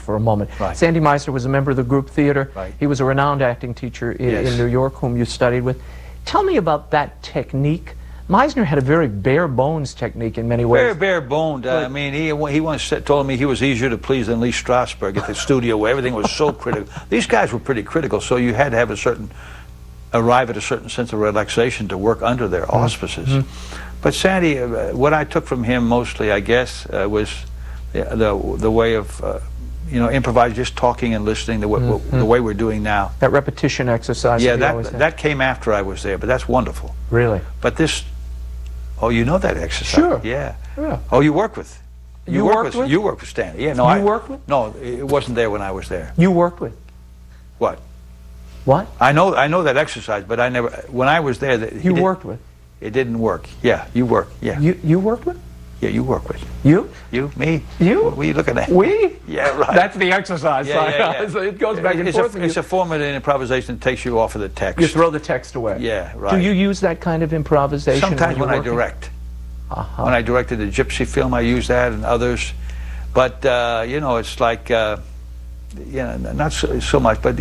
for a moment. Right. Sandy Meisner was a member of the group theater. Right. He was a renowned acting teacher in New York, whom you studied with. Tell me about that technique. Meisner had a very bare-bones technique in many ways. Very bare-boned. I mean, he once told me he was easier to please than Lee Strasberg at the studio, where everything was so critical. These guys were pretty critical, so you had to have arrive at a certain sense of relaxation to work under their auspices. But Sandy, what I took from him mostly, I guess, was the way of, improvise, just talking and listening, the way we're doing now. That repetition exercise. Yeah, that came after I was there, but that's wonderful. Really? But this, oh, you know that exercise? Sure. Yeah. Yeah. Oh, you work with? You worked with? You worked with Stanley. Yeah, no. You worked with? No, it wasn't there when I was there. You worked with? What? What? I know that exercise, but I never. When I was there, you worked with? It didn't work. Yeah, you work. Yeah. You worked with? Yeah, you work with. You? You? Me? You? What are you looking at? We? Yeah, right. That's the exercise. Yeah. So it goes back and forth. It's a form of improvisation that takes you off of the text. You throw the text away. Yeah, right. Do you use that kind of improvisation? Sometimes when I direct. When I directed the Gypsy film, I used that, and others. But it's like, not so much. But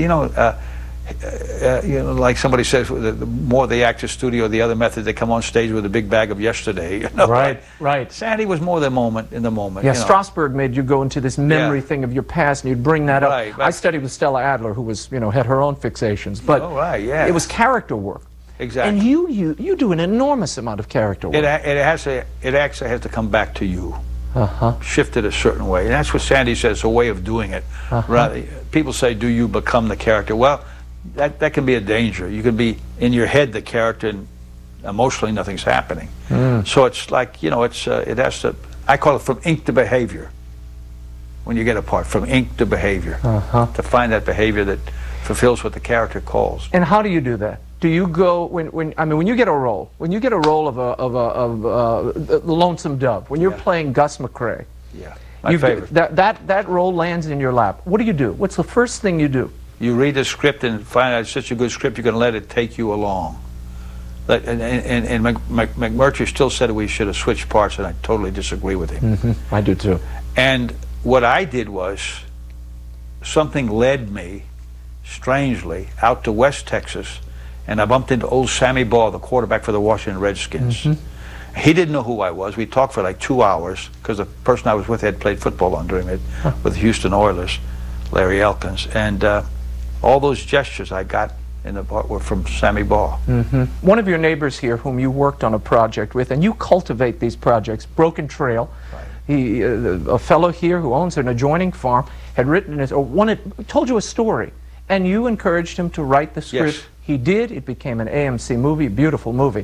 like somebody says, the more the actor's studio, the other method, they come on stage with a big bag of yesterday. Right. Sandy was more in the moment. Yeah, Strasberg made you go into this memory thing of your past, and you'd bring that up. Right. I studied with Stella Adler, who was, had her own fixations, but it was character work. Exactly. And you do an enormous amount of character work. It actually has to come back to you. Shift it a certain way. And that's what Sandy says, it's a way of doing it. Rather, people say, do you become the character? Well, that can be a danger. You can be in your head the character, and emotionally nothing's happening. So it's like, it has to, I call it from ink to behavior. When you get a part, from ink to behavior. To find that behavior that fulfills what the character calls. And how do you do that? Do you go when you get a role? When you get a role of the Lonesome Dove, when you're playing Gus McCrae, my favorite. That role lands in your lap. What do? What's the first thing you do? You read the script and find out it's such a good script, you're going to let it take you along. And McMurtry still said we should have switched parts, and I totally disagree with him. I do too. And what I did was, something led me, strangely, out to West Texas, and I bumped into old Sammy Baugh, the quarterback for the Washington Redskins. He didn't know who I was. We talked for like 2 hours, because the person I was with had played football under him with the Houston Oilers, Larry Elkins. And all those gestures I got in the part were from Sammy Baugh. One of your neighbors here, whom you worked on a project with, and you cultivate these projects, Broken Trail. He, a fellow here who owns an adjoining farm, had written told you a story, and you encouraged him to write the script. He did. It became an AMC movie, a beautiful movie.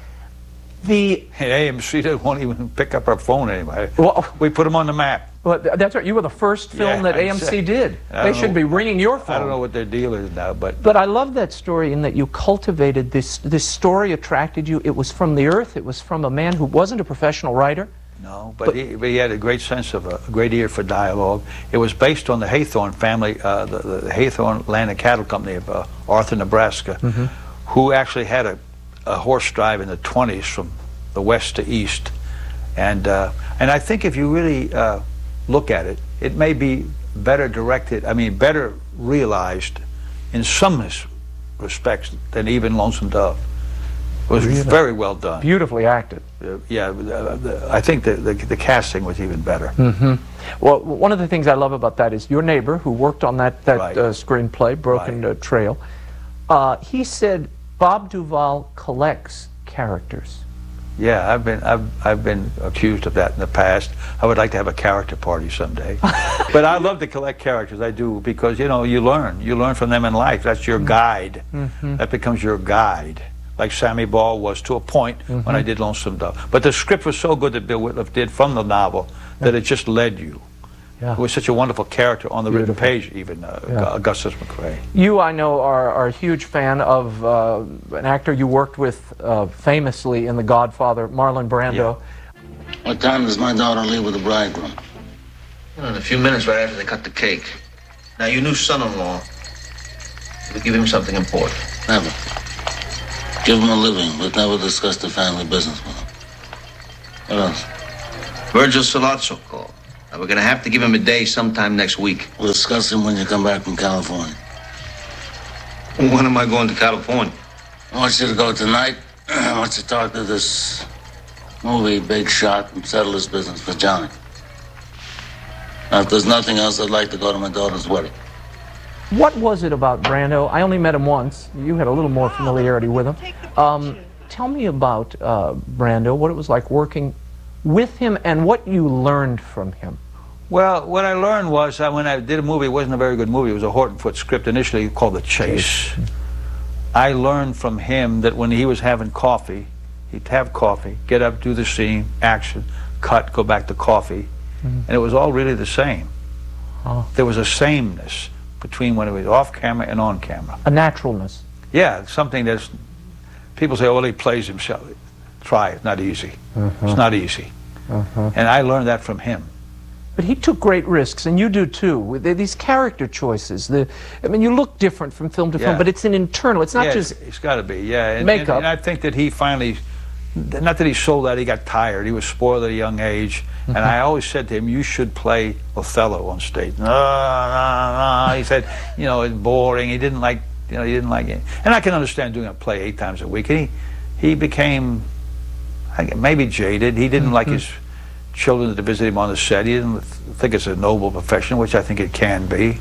AMC won't even pick up our phone anymore. Well, we put them on the map. Well, that's right. You were the first film that AMC did. They should be ringing your phone. I don't know what their deal is now, but I love that story in that you cultivated this. This story attracted you. It was from the earth. It was from a man who wasn't a professional writer. No, but he had a great sense of a great ear for dialogue. It was based on the Haythorne family, the Haythorne Land and Cattle Company of Arthur, Nebraska, who actually had a horse drive in the 20s from the west to east, and I think if you really look at it, it may be better directed. I mean, better realized in some respects than even Lonesome Dove. It was very well done. Beautifully acted. I think the casting was even better. Well, one of the things I love about that is your neighbor who worked on that screenplay, Broken Trail. He said Bob Duvall collects characters. Yeah, I've been accused of that in the past. I would like to have a character party someday. But I love to collect characters. I do, because you learn from them in life. That's your guide. That becomes your guide. Like Sammy Baugh was to a point when I did Lonesome Dove. But the script was so good that Bill Whitloff did from the novel that it just led you. It was such a wonderful character on the written page, even Augustus McCrae. You, I know, are a huge fan of an actor you worked with famously in The Godfather, Marlon Brando. What time does my daughter leave with the bridegroom? In a few minutes, right after they cut the cake. Now, your new son-in-law, we give him something important. Never. Give him a living, but never discuss the family business with him. What else? Virgil Sollozzo called. We're gonna have to give him a day sometime next week. We'll discuss him when you come back from California. When am I going to California? I want you to go tonight. I want you to talk to this movie big shot and settle this business with Johnny. Now, if there's nothing else, I'd like to go to my daughter's wedding. What was it about Brando? I only met him once. You had a little more familiarity with him. Tell me about Brando, what it was like working with him and what you learned from him. Well, what I learned was that when I did a movie, it wasn't a very good movie. It was a Horton Foote script initially called The Chase. I learned from him that when he was having coffee, he'd have coffee, get up, do the scene, action, cut, go back to coffee, and it was all really the same. Oh. There was a sameness between when it was off camera and on camera. A naturalness. Yeah, something that's, people say, oh, well, he plays himself. Try it, not easy. It's not easy. And I learned that from him. But he took great risks, and you do too, with these character choices. I mean, you look different from film to film, Yeah. but it's an internal, it's not just it's got to be, yeah. And, makeup. And I think that he finally, not that he sold out, he got tired. He was spoiled at a young age. And I always said to him, you should play Othello on stage. No. He said, you know, it's boring. He didn't like it. And I can understand doing a play 8 times a week. And he became, maybe jaded. He didn't like his children to visit him on the set. He didn't think it's a noble profession, which I think it can be.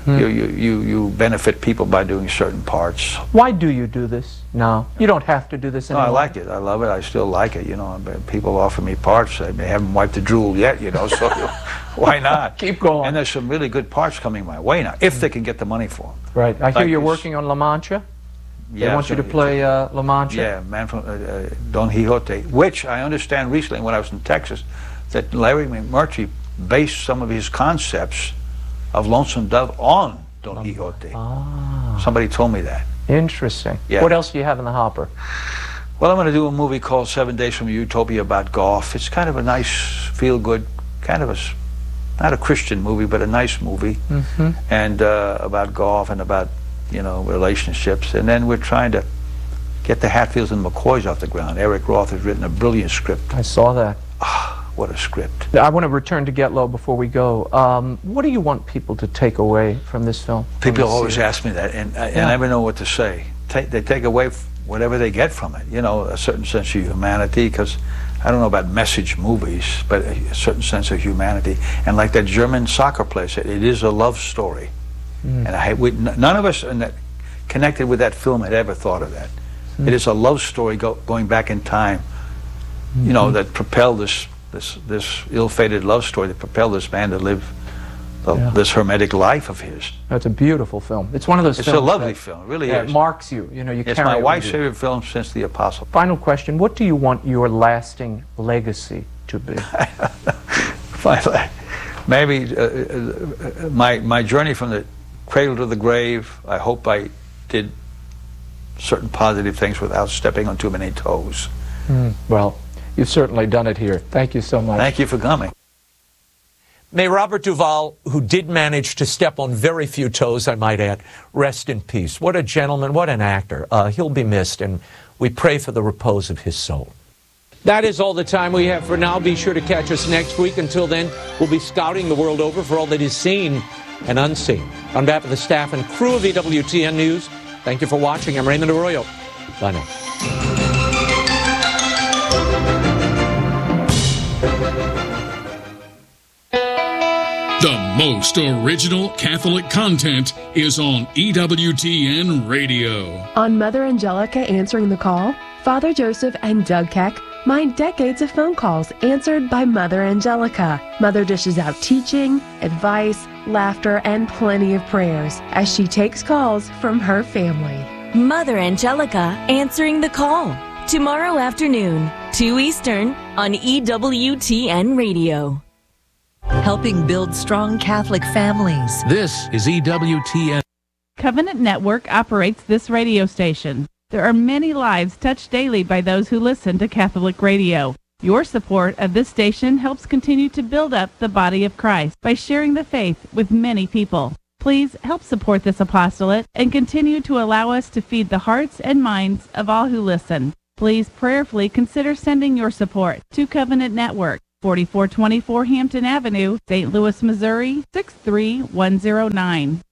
You benefit people by doing certain parts. Why do you do this now? You don't have to do this No, anymore. I like it. I love it. I still like it. You know, people offer me parts. They haven't wiped the drool yet, you know, so why not? Keep going. And there's some really good parts coming my way now, if they can get the money for them. Right. I hear Like you're this. working on La Mancha. They Yeah, want you to so- play La Mancha. Yeah, man from Don Quixote, which I understand recently when I was in Texas, that Larry McMurtry based some of his concepts of Lonesome Dove on Don Quixote. Somebody told me that. Interesting. Yeah. What else do you have in the hopper? Well, I'm going to do a movie called 7 Days from Utopia about golf. It's kind of a nice, feel-good, kind of not a Christian movie, but a nice movie, and about golf and about, you know, relationships. And then we're trying to get the Hatfields and McCoys off the ground. Eric Roth has written a brilliant script. I saw that. What a script. I want to return to Get Low before we go. What do you want people to take away from this film? People when they always see it? ask me that, and I never know what to say. They take away whatever they get from it, you know, a certain sense of humanity, because I don't know about message movies, but a certain sense of humanity. And like that German soccer player said, it is a love story. And none of us connected with that film had ever thought of that. It is a love story going back in time, you know, that propelled this ill-fated love story that propelled this man to live this hermetic life of his. That's a beautiful film. It's one of those It's films a lovely that, film, it really that is. marks you. You know, you It's carry my it with wife's you. favorite film since The Apostle. Final question. What do you want your lasting legacy to be? Maybe my journey from the cradle to the grave, I hope I did certain positive things without stepping on too many toes. Well, you've certainly done it here. Thank you so much. Thank you for coming. May Robert Duvall, who did manage to step on very few toes, I might add, rest in peace. What a gentleman, what an actor. He'll be missed, and we pray for the repose of his soul. That is all the time we have for now. Be sure to catch us next week. Until then, we'll be scouting the world over for all that is seen and unseen. On behalf of the staff and crew of EWTN News, thank you for watching. I'm Raymond Arroyo. Bye now. The most original Catholic content is on EWTN Radio. On Mother Angelica Answering the Call, Father Joseph and Doug Keck mine decades of phone calls answered by Mother Angelica. Mother dishes out teaching, advice, laughter, and plenty of prayers as she takes calls from her family. Mother Angelica Answering the Call. Tomorrow afternoon, 2 Eastern, on EWTN Radio. Helping build strong Catholic families. This is EWTN. Covenant Network operates this radio station. There are many lives touched daily by those who listen to Catholic radio. Your support of this station helps continue to build up the body of Christ by sharing the faith with many people. Please help support this apostolate and continue to allow us to feed the hearts and minds of all who listen. Please prayerfully consider sending your support to Covenant Network, 4424 Hampton Avenue, St. Louis, Missouri, 63109.